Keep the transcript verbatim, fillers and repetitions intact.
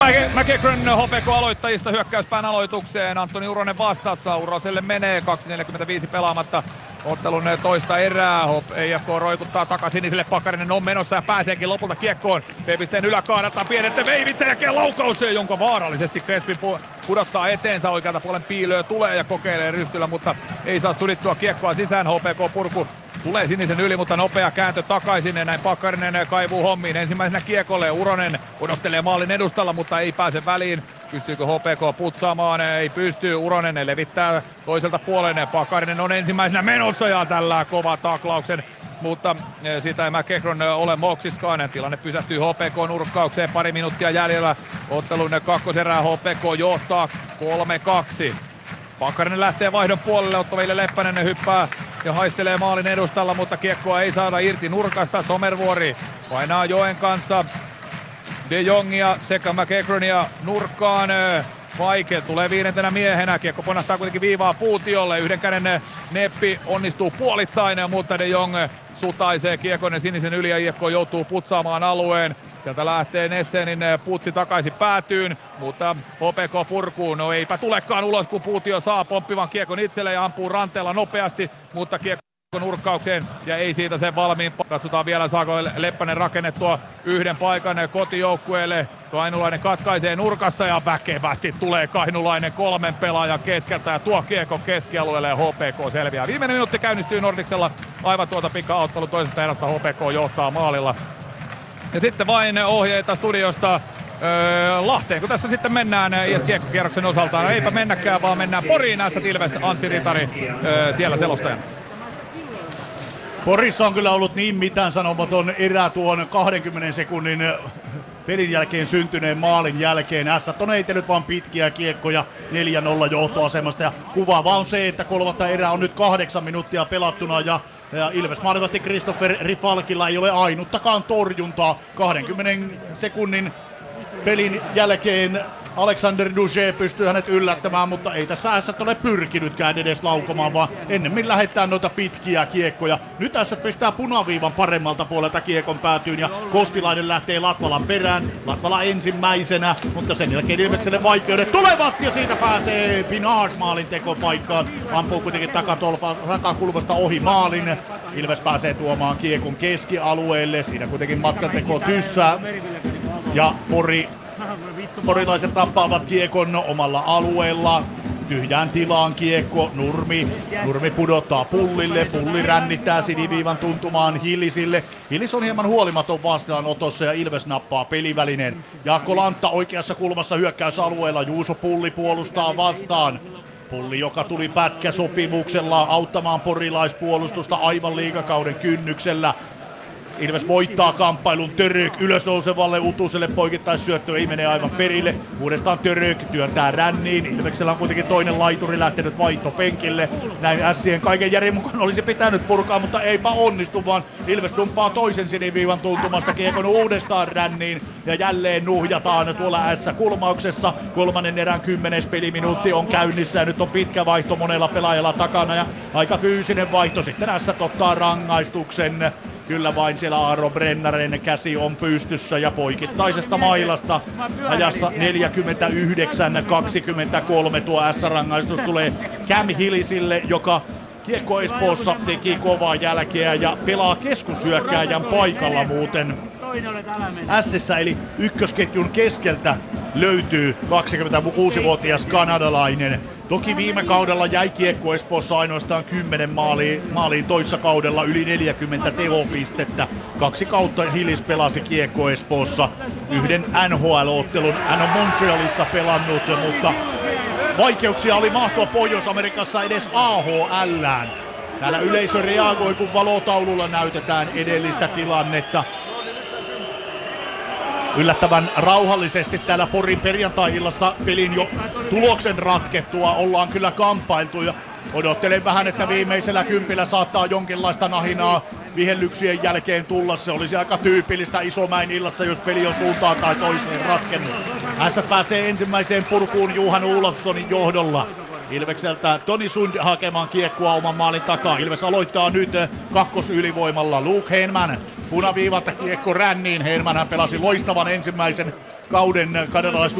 McEachran H P K aloittajista hyökkäyspään aloitukseen. Antoni Uronen vastassa. Uroselle menee kaksi neljäkymmentäviisi pelaamatta ottelun toista erää. E F K roikuttaa takasiniselle. Pakarinen on menossa ja pääseekin lopulta kiekkoon. B-pisteen yläkaarata pienet veivit sen jälkeen laukaus, jonka vaarallisesti Crespin pudottaa eteensä. Oikealta puolen piilöä tulee ja kokeilee rystyllä, mutta ei saa sudittua kiekkoa sisään. H P K purku tulee sinisen yli, mutta nopea kääntö takaisin ja näin Pakarinen kaivuu hommiin. Ensimmäisenä kiekolle Uronen odottelee maalin edustalla, mutta ei pääse väliin. Pystyykö H P K putsaamaan? Ei pysty. Uronen levittää toiselta puolen. Pakarinen on ensimmäisenä menossa ja tällä kova taklauksen. Mutta siitä ei McEachran ole moksiskaan. Tilanne pysähtyy H P K-nurkkaukseen. Pari minuuttia jäljellä. Ottelun kakkoserää H P K johtaa kolme kaksi. Pakarinen lähtee vaihdon puolelle. Otto-Ville Leppänen hyppää ja haistelee maalin edustalla, mutta kiekkoa ei saada irti nurkasta. Somervuori painaa Joen kanssa De Jongia sekä McEachrania nurkkaan. Vaikea tulee viidentenä miehenä. Kiekko ponahtaa kuitenkin viivaa Puutiolle. Yhden käden neppi onnistuu puolittain, mutta De Jong sutaisee kiekon ja sinisen yli ja I F K joutuu putsaamaan alueen. Sieltä lähtee Nessenin putsi takaisin päätyyn, mutta H P K purkuun. No eipä tulekaan ulos, kun Puutio saa pomppivan kiekon itselle ja ampuu ranteella nopeasti, mutta kiekko nurkkaukseen ja ei siitä sen valmiin. Katsotaan vielä, saako Leppänen rakennettua yhden paikan kotijoukkueelle. Kainulainen katkaisee nurkassa ja väkevästi tulee Kainulainen kolmen pelaajan keskeltä ja tuo kiekko keskialueelle ja H P K selviää. Viimeinen minuutti käynnistyy Nordicsella. Aivan tuota pika-ottelu toisesta erästä H P K johtaa maalilla. Ja sitten vain ohjeita studiosta öö, Lahteen, kun tässä sitten mennään I S K-kierroksen osalta. No eipä mennäkään, vaan mennään Poriin. Näissä Ilves, Anssi Ritari öö, siellä selostajana. Porissa on kyllä ollut niin mitään sanomaton erä tuon kahdenkymmenen sekunnin pelin jälkeen syntyneen maalin jälkeen. Ässät on heitellyt vaan pitkiä kiekkoja neljä nolla johtoasemasta. Ja kuvaava on se, että kolmatta erää on nyt kahdeksan minuuttia pelattuna ja, ja Ilves maalivahti Christopher Rifalkilla ei ole ainuttakaan torjuntaa kahdenkymmenen sekunnin pelin jälkeen. Alexander Duge pystyy hänet yllättämään, mutta ei tässä Ässät ole pyrkinytkään edes laukomaan, vaan ennemmin lähettää noita pitkiä kiekkoja. Nyt Ässät pistää punaviivan paremmalta puolelta kiekon päätyyn ja Kostilainen lähtee Latvalan perään. Latvala ensimmäisenä, mutta sen jälkeen Ilvekselle vaikeudet tulevat ja siitä pääsee Pinard maalin tekopaikkaan. Ampuu kuitenkin takatolpa, takakulmasta ohi maalin. Ilves pääsee tuomaan kiekon keskialueelle, siinä kuitenkin matkanteko tyssää ja Pori Porilaiset tappaavat kiekon omalla alueella. Tyhjään tilaan kiekko, Nurmi. Nurmi pudottaa Pullille, Pulli rännittää siniviivan tuntumaan Hillisille. Hillis on hieman huolimaton vastaanotossa ja Ilves nappaa pelivälineen. Jaakko Lantta oikeassa kulmassa hyökkäysalueella, Juuso Pulli puolustaa vastaan. Pulli, joka tuli pätkäsopimuksella auttamaan porilaispuolustusta aivan liigakauden kynnyksellä. Ilves voittaa kamppailun, Török ylösnousevalle Utuselle poikittaisyöttö ei mene aivan perille. Uudestaan Török työntää ränniin. Ilveksellä on kuitenkin toinen laituri lähtenyt vaihtopenkille. Näin ässien kaiken järjen mukaan olisi pitänyt purkaa, mutta eipä onnistu, vaan Ilves dumppaa toisen siniviivan tuntumasta kiekon uudestaan ränniin. Ja jälleen nuhjataan tuolla ässä-kulmauksessa. Kolmannen erän kymmenes peliminuutti on käynnissä ja nyt on pitkä vaihto monella pelaajalla takana ja aika fyysinen vaihto. Sitten ässät ottaa rangaistuksen. Kyllä vain siellä Aaro Brennaren käsi on pystyssä ja poikittaisesta mailasta ajassa neljäkymmentäyhdeksän kaksikymmentäkolme tuo S-rangaistus tulee Cam Hillisille, joka Kiekko Espoossa teki kovaa jälkeä ja pelaa keskushyökkääjän paikalla muuten Ässissä, eli ykkösketjun keskeltä löytyy kaksikymmentäkuusivuotias kanadalainen. Toki viime kaudella jäi Kiekko Espoossa ainoastaan kymmenen maaliin, maaliin toissa kaudella yli neljäkymmentä tehopistettä. Kaksi kautta Hillis pelasi Kiekko Espoossa, yhden N H L-ottelun. Hän on Montrealissa pelannut, mutta vaikeuksia oli mahtua Pohjois-Amerikassa edes A H L:ään. Täällä yleisö reagoi, kun valotaululla näytetään edellistä tilannetta. Yllättävän rauhallisesti täällä Porin perjantai-illassa pelin jo tuloksen ratkettua ollaan kyllä kamppailtu ja odottelen vähän, että viimeisellä kympillä saattaa jonkinlaista nahinaa vihellyksien jälkeen tulla. Se olisi aika tyypillistä Isomäen illassa, jos peli on suuntaan tai toiseen ratkennut. Ässät pääsee ensimmäiseen purkuun Johan Olafssonin johdolla. Ilvekseltä Toni Sund hakemaan kiekkoa oman maalin takaa. Ilves aloittaa nyt kakkosylivoimalla. Luke Henman punaviivalta kiekko ränniin. Helmanhan pelasi loistavan ensimmäisen kauden kanadalais